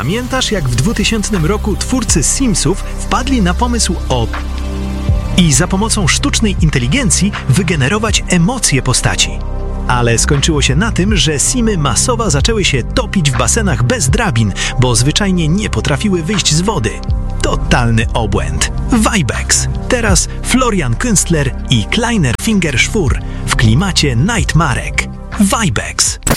Pamiętasz, jak w 2000 roku twórcy Simsów wpadli na pomysł i za pomocą sztucznej inteligencji wygenerować emocje postaci? Ale skończyło się na tym, że Simy masowo zaczęły się topić w basenach bez drabin, bo zwyczajnie nie potrafiły wyjść z wody. Totalny obłęd. Vibex. Teraz Florian Künstler i Kleiner Finger Schwur w klimacie Nightmarek. Vibex.